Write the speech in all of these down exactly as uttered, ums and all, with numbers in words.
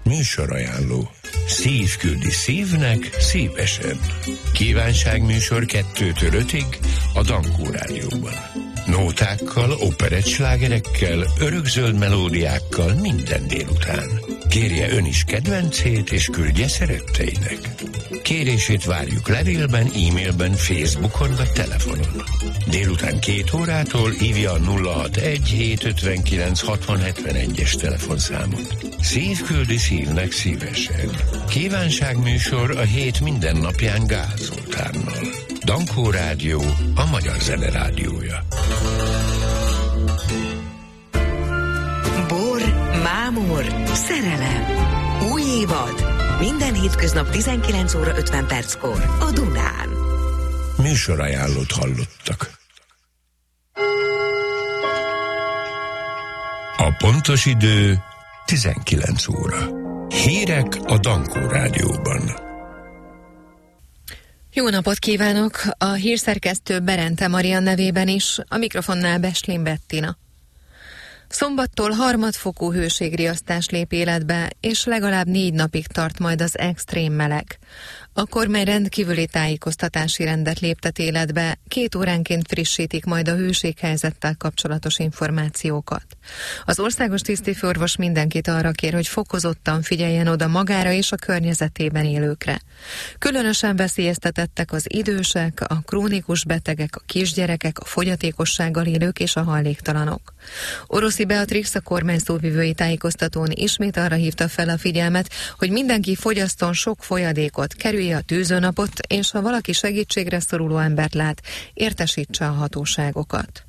Műsorajánló. Szív küldi szívnek szívesen. Kívánságműsor kettőtől ötig a Dankó Rádióban. Nótákkal, operettslágerekkel, örökzöld melódiákkal minden délután. Kérje ön is kedvencét, és küldje szeretteinek. Kérését várjuk levélben, e-mailben, Facebookon vagy telefonon. Délután két órától hívja a nulla hatvanegy hétszázötvenkilenc hatvan hetvenegyes telefonszámot. Szív küldi szívnek szívesen. Kívánságműsor a hét minden napján Gál Zoltánnal. Dankó Rádió, a magyar zene rádiója. Bor, mámor, szerelem. Új évad. Minden hétköznap tizenkilenc óra ötven perckor a Dunán. Műsorajánlót hallottak. A pontos idő tizenkilenc óra. Hírek a Dankó Rádióban. Jó napot kívánok! A hírszerkesztő Berente Maria nevében is, a mikrofonnál Beslin Bettina. Szombattól harmadfokú hőségriasztás lép életbe, és legalább négy napig tart majd az extrém meleg. A kormány rendkívüli tájékoztatási rendet léptet életbe, két óránként frissítik majd a hőséghelyzettel kapcsolatos információkat. Az országos tisztifőorvos mindenkit arra kér, hogy fokozottan figyeljen oda magára és a környezetében élőkre. Különösen veszélyeztetettek az idősek, a krónikus betegek, a kisgyerekek, a fogyatékossággal élők és a hajléktalanok. Oroszi Beatrix, a kormány szóvivői tájékoztatón ismét arra hívta fel a figyelmet, hogy mindenki fogyasszon sok folyadékot, kerülje a tűzőnapot, és ha valaki segítségre szoruló embert lát, értesítse a hatóságokat.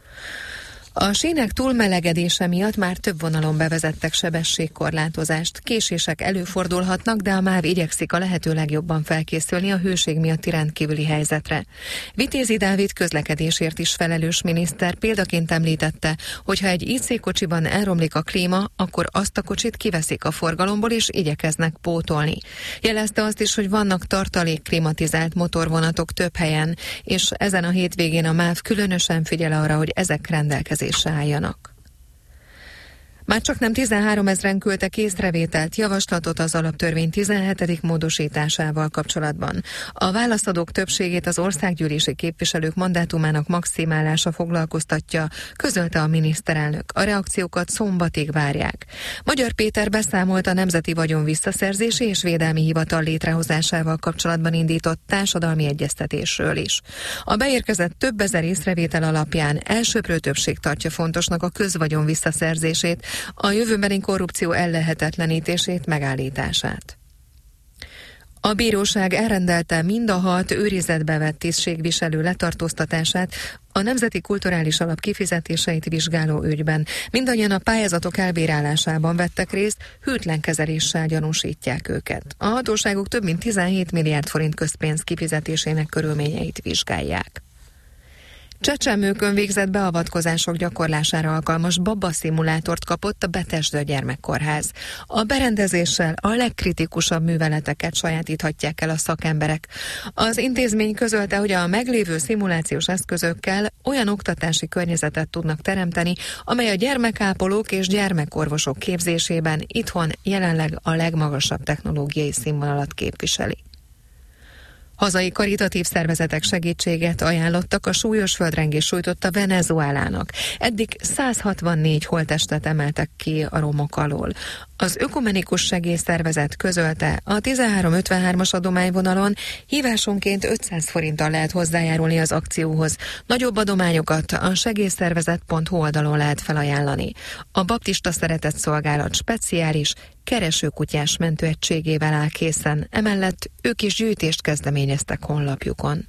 A sínek túlmelegedése miatt már több vonalon bevezettek sebességkorlátozást. Késések előfordulhatnak, de a MÁV igyekszik a lehető legjobban felkészülni a hőség miatti rendkívüli helyzetre. Vitézi Dávid közlekedésért is felelős miniszter példaként említette, hogy ha egy í cé kocsiban elromlik a klíma, akkor azt a kocsit kiveszik a forgalomból és igyekeznek pótolni. Jelezte azt is, hogy vannak tartalék klimatizált motorvonatok több helyen, és ezen a hétvégén a MÁV különösen figyel arra, hogy ezek rendelkezésre álljanak. Már csak nem tizenhárom ezren küldtek észrevételt, javaslatot az alaptörvény tizenhetedik módosításával kapcsolatban. A válaszadók többségét az országgyűlési képviselők mandátumának maximálása foglalkoztatja, közölte a miniszterelnök. A reakciókat szombatig várják. Magyar Péter beszámolt a Nemzeti Vagyon Visszaszerzési és Védelmi Hivatal létrehozásával kapcsolatban indított társadalmi egyeztetésről is. A beérkezett több ezer észrevétel alapján elsöprő többség tartja fontosnak a közvagyon visszaszerzését, a jövőbeni korrupció ellehetetlenítését, megállítását. A bíróság elrendelte mind a hat őrizetbe vett tisztségviselő letartóztatását a Nemzeti Kulturális Alap kifizetéseit vizsgáló ügyben. Mindannyian a pályázatok elbírálásában vettek részt, hűtlen kezeléssel gyanúsítják őket. A hatóságok több mint tizenhét milliárd forint közpénz kifizetésének körülményeit vizsgálják. Csecsemőkön végzett beavatkozások gyakorlására alkalmas babaszimulátort kapott a Betesda Gyermekkórház. A berendezéssel a legkritikusabb műveleteket sajátíthatják el a szakemberek. Az intézmény közölte, hogy a meglévő szimulációs eszközökkel olyan oktatási környezetet tudnak teremteni, amely a gyermekápolók és gyermekorvosok képzésében itthon jelenleg a legmagasabb technológiai színvonalat képviseli. Hazai karitatív szervezetek segítséget ajánlottak a súlyos földrengés sújtotta Venezuelának. Eddig száz hatvannégy holttestet emeltek ki a romok alól. Az Ökumenikus Segélyszervezet közölte, a tizenhárom ötvenhármas adományvonalon hívásonként ötszáz forinttal lehet hozzájárulni az akcióhoz. Nagyobb adományokat a segélyszervezet pont hu oldalon lehet felajánlani. A Baptista Szeretetszolgálat speciális keresőkutyás mentőegységével áll készen, emellett ők is gyűjtést kezdeményeztek honlapjukon.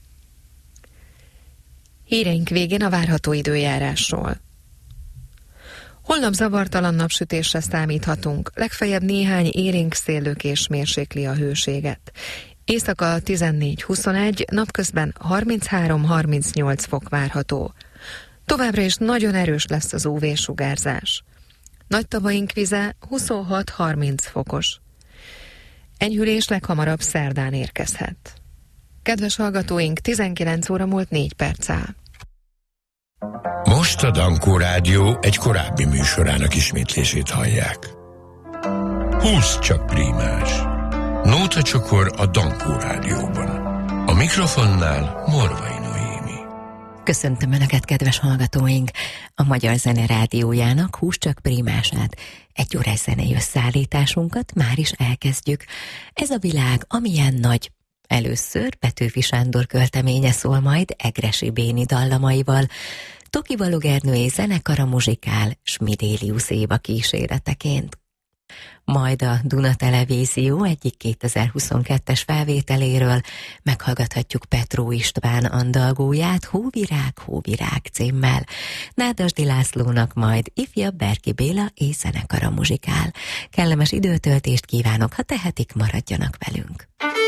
Híreink végén a várható időjárásról. Holnap zavartalan napsütésre számíthatunk, legfeljebb néhány élénk széllökés mérsékli a hőséget. Éjszaka tizennégy huszonegy, napközben harminchárom harmincnyolc fok várható. Továbbra is nagyon erős lesz az ú vé-sugárzás. Nagy tavaink vize huszonhat harminc fokos. Enyhülés leghamarabb szerdán érkezhet. Kedves hallgatóink, tizenkilenc óra múlt négy perc áll. Most a Dankó Rádió egy korábbi műsorának ismétlését hallják. húsz csak prímás. Nóta csokor a Dankó Rádióban. A mikrofonnál Morvai Noémi. Köszöntöm Önöket, kedves hallgatóink! A Magyar Zene Rádiójának húsz csak prímását, egy órás zenei összeállításunkat már is elkezdjük. Ez a világ, amilyen nagy. Először Petőfi Sándor költeménye szól majd Egressy Béni dallamaival, Toki Balog Ernőé zenekara muzsikál Smidélius Éva kíséreteként. Majd a Duna Televízió egyik kétezer-huszonkettes felvételéről meghallgathatjuk Petró István andalgóját Hóvirág, Hóvirág címmel. Nádasdy Lászlónak majd ifjabb Berki Béla és zenekara muzsikál. Kellemes időtöltést kívánok, ha tehetik, maradjanak velünk.